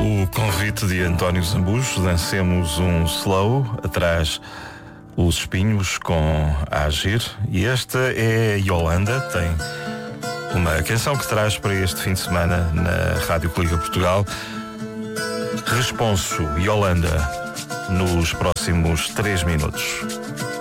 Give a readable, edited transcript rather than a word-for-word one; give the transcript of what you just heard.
O convite de António Zambujo, dancemos um slow, atrás os espinhos com a Agir. E esta é Yolanda, tem uma canção que traz para este fim de semana na Rádio Coliga Portugal. Responso, Yolanda, nos próximos 3 minutos.